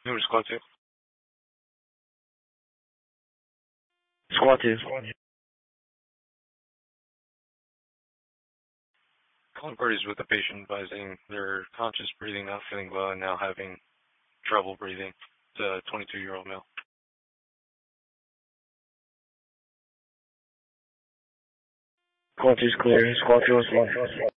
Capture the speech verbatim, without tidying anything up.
Who was squad two? Squad two. Calling parties with the patient advising they're conscious, breathing, not feeling well, and now having trouble breathing. It's a twenty-two-year-old male. Squad two's clear. Squad two is one.